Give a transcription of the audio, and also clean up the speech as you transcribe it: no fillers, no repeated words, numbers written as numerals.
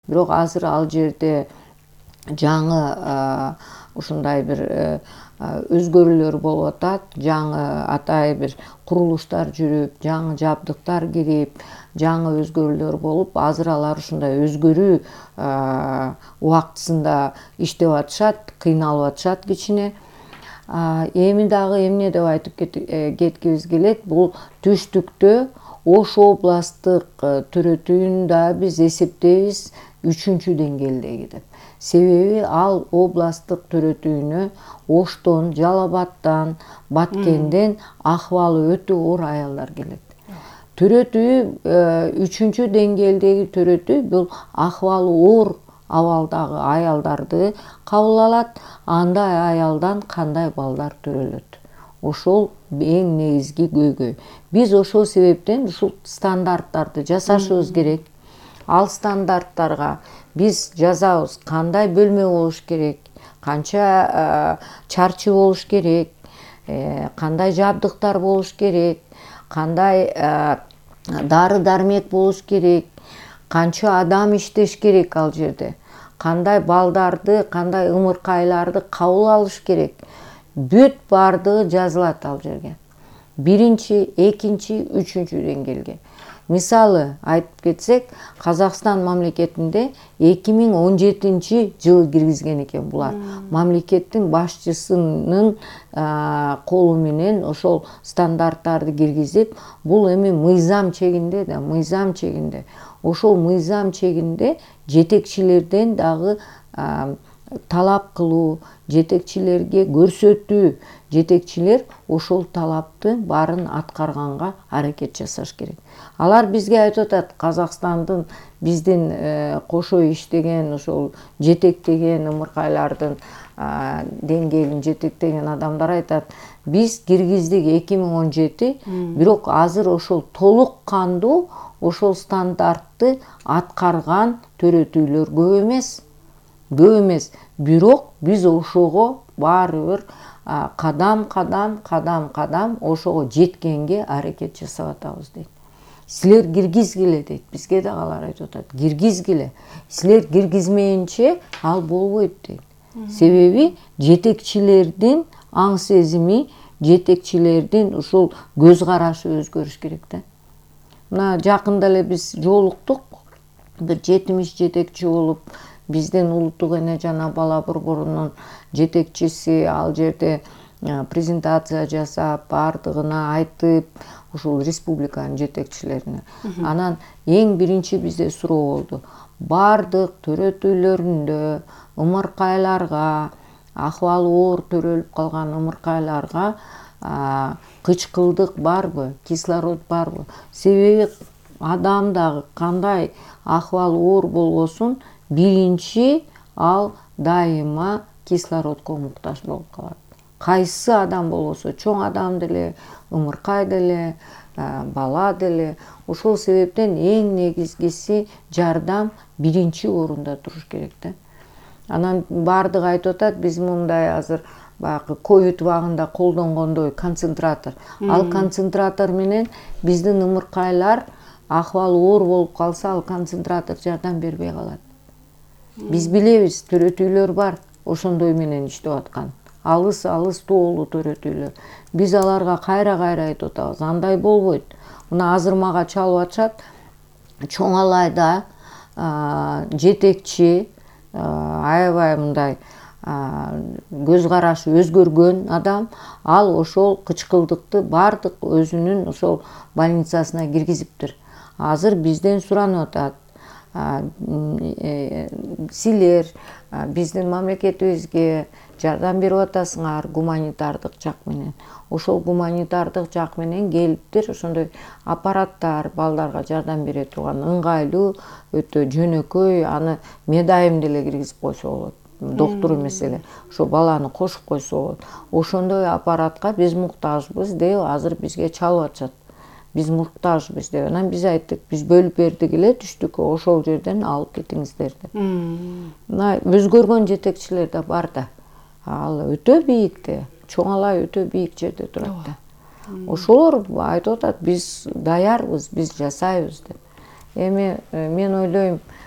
Бирок азыр ал жерде жаңы ушундай бир өзгөрүүлөр болуп атат. Жаңы атай бир курулуштар жүрүп, жаңы жабдыктар кирип, жаңы өзгөрүүлөр болуп, азыр алар ушундай өзгөрүү убактысында иштеп атышат, кыйналып атышат кичине. Эми дагы эмне деп айтып кеткибиз келет, бул түштүктө Ош областтык төрөтүүнү да биз эсептейбиз 3-чү деңгээлдеги деп. Себеби ал областтык төрөтүүнө Оштон, Жалал-Абадтан, Баткенден ахыбалы өтө оор аялдар келет. Төрөтүү 3-чү деңгээлдеги төрөтүү бул ахыбалы оор абалдагы аялдарды кабыл алат. Андай аялдан кандай балдар төрөлөт? Ошол эң негизги көйгөй. Биз ошол себептен ушул стандарттарды жасашыбыз керек. Ал стандарттарга биз жазабыз, кандай бөлмө болуш керек, канча чарчы болуш керек, кандай жабдыктар болуш керек, кандай дары-дармек болуш керек, канча адам иштеш керек ал жерде, кандай балдарды, кандай ымыркайларды кабыл алыш керек. Бүт бардыгы жазылат ал жерге. 1-чи, 2-чи, 3-чү деңгээлге. Мисалы айтып кетсек, Казакстан мамлекетинде 2017 жылы киргизген экен булар. Мамлекеттин башчысынын колу менен ошол стандарттарды киргизип, бул эми мыйзам чегинде да, мыйзам чегинде. Ошол мыйзам чегинде жетекчилерден дагы талап кылуу, жетекчилерге көрсөтүү, жетекчилер ошол талапты баарын аткарганга аракет жасаш керек. Алар бизге айтып атат, Казакстандын биздин кошо иштеген, ошол жетектеген ымыркайлардын деңгээлин жетектеген адамдар айтат, биз киргиздик 2017, бирок азыр ошол толук кандуу ошол стандартты аткарган төрөтүүлөр көп эмес. Бирок биз ошого баары бир кадам ошого жеткенге аракет жасап атабыз дейт. Силер киргизгиле дейт. Бизге дагы алар айтып атат, киргизгиле. Силер киргизмейинче ал болбойт дейт. Себеби жетекчилердин аң сезими, жетекчилердин ушул көз карашы өзгөрүш керек да. Мына жакында эле биз жолуктук, бир 70 жетекчи болуп, биздин улуттук эне жана бала борборунун жетекчиси ал жерде презентация жасап, бардыгына айтып, ушул республиканын жетекчилерине. Анан эң биринчи бизде суроо болду. Бардык төрөтүүлөрүндө ымыркайларга, ахыбалы оор төрөлүп калган ымыркайларга кычкылдык барбы, кислород барбы? Себеби адам дагы кандай ахыбалы оор болбосун, биринчи ал дайыма кислородко муктаж болуп калат. Кайсы адам болбосо, чоң адам деле, ымыркай деле, бала деле. Ошол себептен эң негизгиси жардам биринчи орунда туруш керек да. Анан бардыгы айтып атат, биз мындай азыр баягы ковид убагында колдонгондой концентратор. Ал концентратор менен биздин ымыркайлар ахыбалы оор болуп калса, ал концентратор жардам бербей калат. Биз билебиз, төрөтүүлөр бар, ошондой менен иштеп аткан. Алыс тоолуу төрөтүүлөр. Биз аларга кайра айтып атабыз, андай болбойт. Мына азыр мага чалып атышат, Чоң Алайда жетекчи, аябай мындай көз карашы өзгөргөн адам, ал ошол кычкылдыкты бардык өзүнүн ошол больницасына киргизиптир. Азыр бизден суранып атат, силер биздин мамлекетибизге жардам берип атасыңар гуманитардык жак менен. Ошол гуманитардык жак менен келиптир, ошондой аппараттар балдарга жардам бере турган, ыңгайлуу, өтө жөнөкөй, аны медайым деле киргизип койсо болот. Доктур эмес эле, ошо баланы кошуп койсо болот. Ошондой аппаратка биз муктажбыз деп азыр бизге чалып атышат. Биз муктажбыз деп. Анан биз айттык, биз бөлүп бердик эле түштүккө, ошол жерден алып кетиңиздер деп. Мына өзгөргөн жетекчилер да бар да. Ал өтө бийикте, Чоң Алай өтө бийик жерде турат да. Ошолор айтып атат, биз даярбыз, биз жасайбыз деп. Эми мен ойлойм,